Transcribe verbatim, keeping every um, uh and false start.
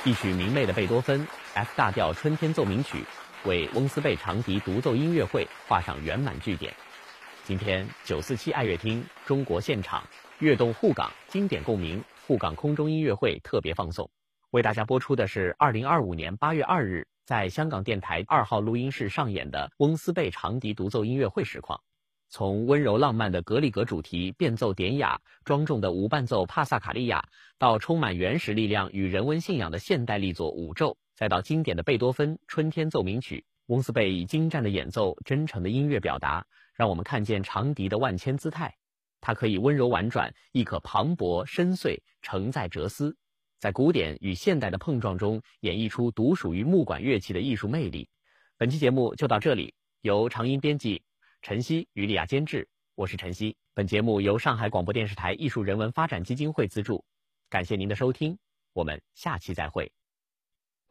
一曲明媚的贝多芬 F 大调春天奏鸣曲，为翁斯贝长笛独奏音乐会画上圆满句点。今天九四七爱乐厅中国现场悦动沪港经典共鸣沪港空中音乐会特别放送，为大家播出的是二零二五年八月二日在香港电台二号录音室上演的翁斯贝长笛独奏音乐会实况。从温柔浪漫的格里格主题变奏典雅、庄重的无伴奏帕萨卡利亚，到充满原始力量与人文信仰的现代力作五奏，再到经典的贝多芬春天奏鸣曲，翁斯贝以精湛的演奏、真诚的音乐表达，让我们看见长笛的万千姿态。它可以温柔婉转，亦可磅礴深邃，承载哲思，在古典与现代的碰撞中演绎出独属于木管乐器的艺术魅力。本期节目就到这里，由长音编辑陈曦与李亚监制，我是陈曦。本节目由上海广播电视台艺术人文发展基金会资助，感谢您的收听，我们下期再会。